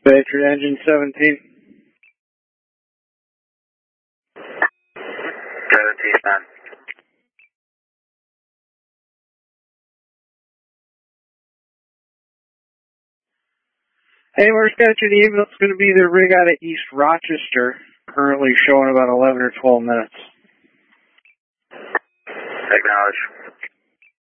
Patriot engine 17. 17, man. Hey, we're scheduled email. It's going to be the rig out of East Rochester, currently showing about 11 or 12 minutes. Acknowledge.